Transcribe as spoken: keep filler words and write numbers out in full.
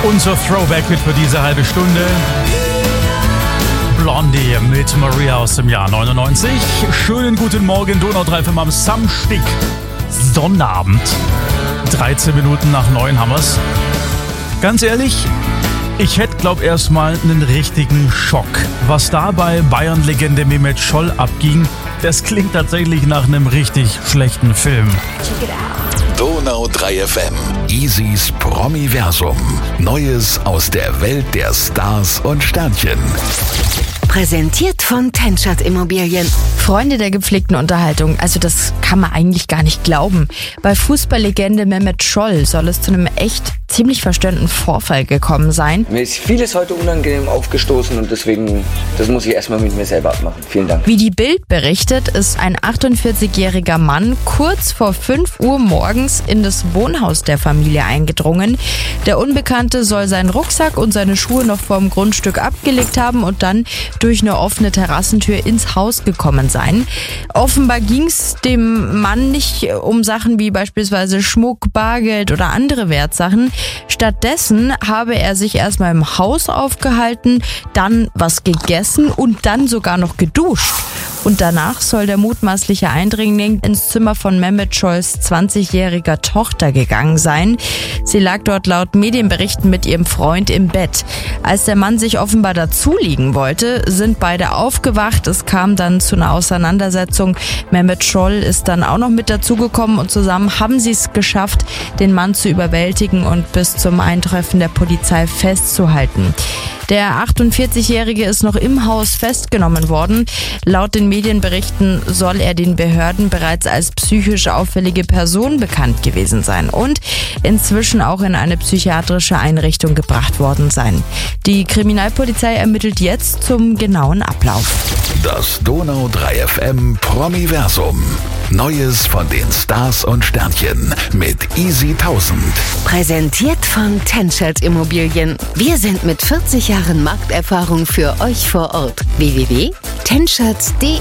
Unser Throwback-Hit für diese halbe Stunde. Blondie mit Maria aus dem Jahr neunundneunzig. Schönen guten Morgen, Donau drei F M am Samstag, Sonnabend. dreizehn Minuten nach neun haben wir's. Ganz ehrlich, ich hätte, glaub, erstmal einen richtigen Schock. Was da bei Bayern-Legende Mehmet Scholl abging, das klingt tatsächlich nach einem richtig schlechten Film. Donau drei F M. Isis Promiversum. Neues aus der Welt der Stars und Sternchen. Präsentiert von Tenschert Immobilien. Freunde der gepflegten Unterhaltung, also das kann man eigentlich gar nicht glauben. Bei Fußballlegende Mehmet Scholl soll es zu einem echt ziemlich verstörenden Vorfall gekommen sein. Mir ist vieles heute unangenehm aufgestoßen und deswegen, das muss ich erstmal mit mir selber abmachen. Vielen Dank. Wie die Bild berichtet, ist ein achtundvierzigjähriger Mann kurz vor fünf Uhr morgens in das Wohnhaus der Familie eingedrungen. Der Unbekannte soll seinen Rucksack und seine Schuhe noch vorm Grundstück abgelegt haben und dann durch eine offene Terrassentür ins Haus gekommen sein. Offenbar ging es dem Mann nicht um Sachen wie beispielsweise Schmuck, Bargeld oder andere Wertsachen. Stattdessen habe er sich erstmal im Haus aufgehalten, dann was gegessen und dann sogar noch geduscht. Und danach soll der mutmaßliche Eindringling ins Zimmer von Mehmet Scholls zwanzigjähriger Tochter gegangen sein. Sie lag dort laut Medienberichten mit ihrem Freund im Bett. Als der Mann sich offenbar dazuliegen wollte, sind beide aufgewacht. Es kam dann zu einer Auseinandersetzung. Mehmet Scholl ist dann auch noch mit dazugekommen und zusammen haben sie es geschafft, den Mann zu überwältigen und bis zum Eintreffen der Polizei festzuhalten. Der achtundvierzigjährige ist noch im Haus festgenommen worden. Laut den Medienberichten soll er den Behörden bereits als psychisch auffällige Person bekannt gewesen sein und inzwischen auch in eine psychiatrische Einrichtung gebracht worden sein. Die Kriminalpolizei ermittelt jetzt zum genauen Ablauf. Das Donau drei F M Promiversum. Neues von den Stars und Sternchen mit Easy tausend. Präsentiert von Tenschert Immobilien. Wir sind mit vierzig Jahren Markterfahrung für euch vor Ort. w w w punkt tenschert punkt de